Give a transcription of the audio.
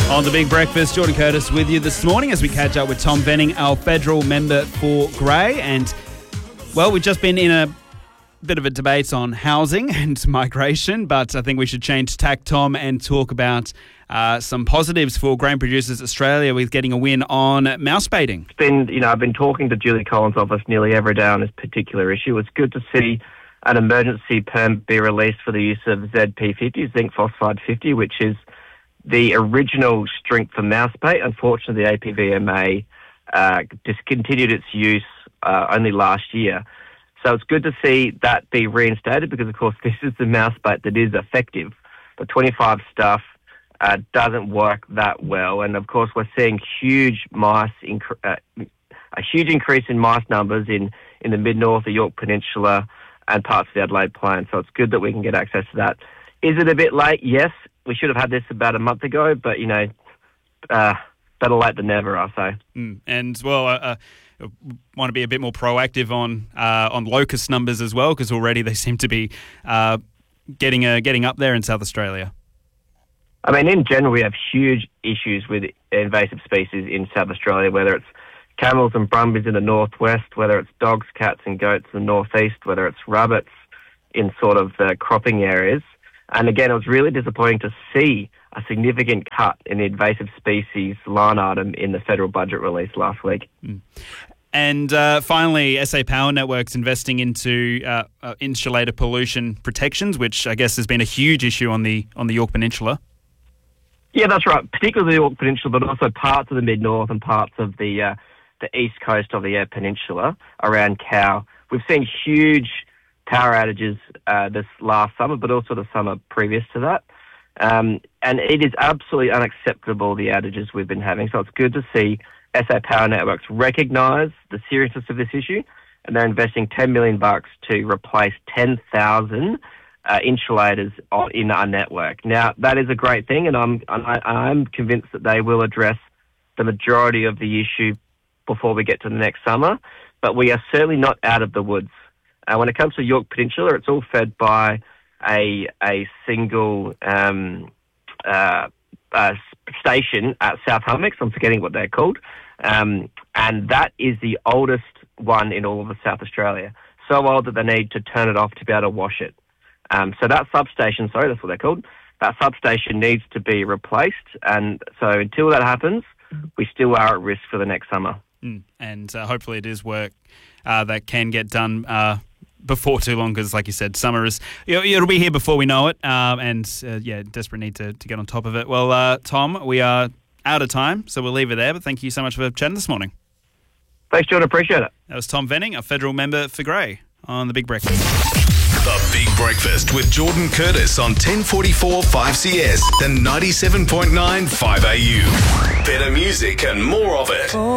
On The Big Breakfast, Jordan Curtis with you this morning as we catch up with Tom Venning, our federal member for Grey. And, well, we've just been in a bit of a debate on housing and migration, but I think we should change tack, Tom, and talk about some positives for Grain Producers Australia with getting a win on mouse baiting. It's been, I've been talking to Julie Collins' office nearly every day on this particular issue. It's good to see an emergency permit be released for the use of ZP50, zinc phosphide 50, which is the original strength for mouse bait. Unfortunately, the APVMA discontinued its use only last year. So it's good to see that be reinstated because, of course, this is the mouse bait that is effective. The 25 stuff doesn't work that well. And, of course, we're seeing a huge increase in mice numbers in the mid-north, the Yorke Peninsula, and parts of the Adelaide Plain. So it's good that we can get access to that. Is it a bit late? Yes. We should have had this about a month ago, but, better late than never, I say. And, well, I want to be a bit more proactive on locust numbers as well, because already they seem to be getting up there in South Australia. I mean, in general, we have huge issues with invasive species in South Australia, whether it's camels and brumbies in the northwest, whether it's dogs, cats and goats in the northeast, whether it's rabbits in sort of the cropping areas. And again, it was really disappointing to see a significant cut in the invasive species line item in the federal budget release last week. And finally, SA Power Network's investing into insulator pollution protections, which I guess has been a huge issue on the Yorke Peninsula. Yeah, that's right, particularly the Yorke Peninsula, but also parts of the mid-north and parts of the east coast of the Eyre Peninsula around Cow. We've seen huge power outages this last summer, but also the summer previous to that. And it is absolutely unacceptable, the outages we've been having. So it's good to see SA Power Networks recognise the seriousness of this issue, and they're investing $10 million to replace 10,000 insulators in our network. Now, that is a great thing, and I'm convinced that they will address the majority of the issue before we get to the next summer, but we are certainly not out of the woods. When it comes to Yorke Peninsula, it's all fed by a single station at South Hummocks. I'm forgetting what they're called. And that is the oldest one in all of South Australia. So old that they need to turn it off to be able to wash it. So that substation, that's what they're called, that substation needs to be replaced. And so until that happens, we still are at risk for the next summer. And hopefully it is work that can get done before too long, because, like you said, summer is it'll be here before we know it, desperate need to get on top of it. Well, Tom, we are out of time, so we'll leave it there, but thank you so much for chatting this morning. Thanks, Jordan. Appreciate it. That was Tom Venning, a federal member for Grey, on The Big Breakfast. The Big Breakfast with Jordan Curtis on 1044 5CS and 97.9 5AU. Better music and more of it.